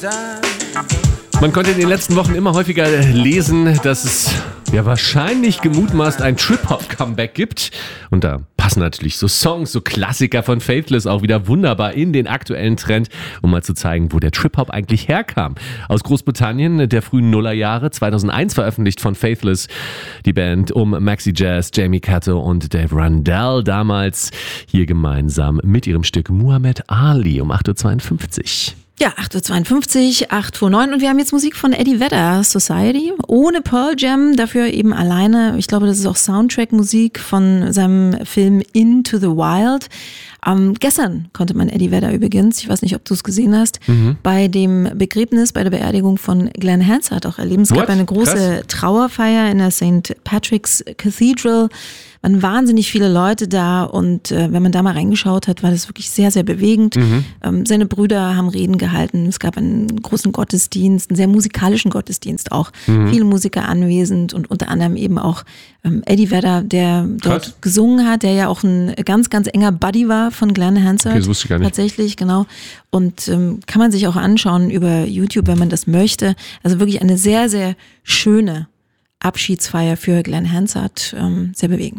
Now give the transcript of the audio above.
Man konnte in den letzten Wochen immer häufiger lesen, dass es ja wahrscheinlich gemutmaßt ein Trip-Hop-Comeback gibt. Und da passen natürlich so Songs, so Klassiker von Faithless auch wieder wunderbar in den aktuellen Trend, um mal zu zeigen, wo der Trip-Hop eigentlich herkam. Aus Großbritannien der frühen Nullerjahre, 2001 veröffentlicht von Faithless, die Band um Maxi Jazz, Jamie Catto und Dave Rundell, damals hier gemeinsam mit ihrem Stück Muhammad Ali um 8.52 Uhr. Ja, 8.52 Uhr, 8.09 Uhr und wir haben jetzt Musik von Eddie Vedder, Society, ohne Pearl Jam, dafür eben alleine. Ich glaube, das ist auch Soundtrack-Musik von seinem Film Into the Wild. Gestern konnte man Eddie Vedder übrigens, ich weiß nicht, ob du es gesehen hast, bei dem Begräbnis, bei der Beerdigung von Glenn Hansard auch erleben. Es gab eine große Trauerfeier in der St. Patrick's Cathedral. Waren wahnsinnig viele Leute da und wenn man da mal reingeschaut hat, war das wirklich sehr, sehr bewegend. Seine Brüder haben Reden gehalten. Es gab einen großen Gottesdienst, einen sehr musikalischen Gottesdienst auch. Viele Musiker anwesend und unter anderem eben auch Eddie Vedder, der dort gesungen hat, der ja auch ein ganz, ganz enger Buddy war von Glenn Hansard. Okay, das wusste ich gar nicht. Tatsächlich, genau. Und kann man sich auch anschauen über YouTube, wenn man das möchte. Also wirklich eine sehr, sehr schöne Abschiedsfeier für Glenn Hansard. Sehr bewegend.